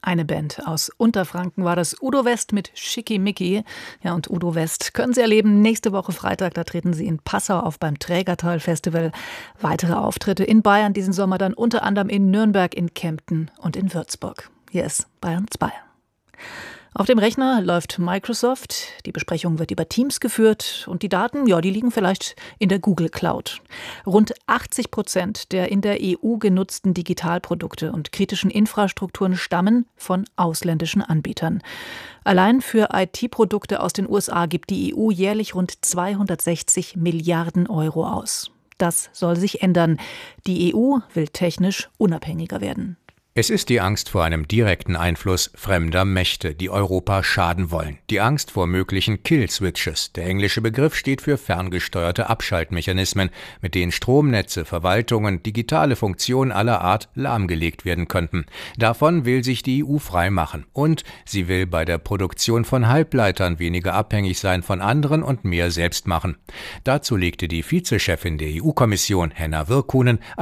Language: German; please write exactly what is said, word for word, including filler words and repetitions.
Eine Band aus Unterfranken war das, Udo West mit Schickimicki. Ja, und Udo West können Sie erleben nächste Woche Freitag. Da treten Sie in Passau auf beim Trägertal-Festival. Weitere Auftritte in Bayern diesen Sommer dann unter anderem in Nürnberg, in Kempten und in Würzburg. Hier ist Bayern zwei. Auf dem Rechner läuft Microsoft, die Besprechung wird über Teams geführt und die Daten, ja, die liegen vielleicht in der Google Cloud. Rund achtzig Prozent der in der E U genutzten Digitalprodukte und kritischen Infrastrukturen stammen von ausländischen Anbietern. Allein für I T-Produkte aus den U S A gibt die E U jährlich rund zweihundertsechzig Milliarden Euro aus. Das soll sich ändern. Die E U will technisch unabhängiger werden. Es ist die Angst vor einem direkten Einfluss fremder Mächte, die Europa schaden wollen. Die Angst vor möglichen Kill-Switches. Der englische Begriff steht für ferngesteuerte Abschaltmechanismen, mit denen Stromnetze, Verwaltungen, digitale Funktionen aller Art lahmgelegt werden könnten. Davon will sich die E U frei machen. Und sie will bei der Produktion von Halbleitern weniger abhängig sein von anderen und mehr selbst machen. Dazu legte die Vizechefin der E U-Kommission, Henna Virkkunen,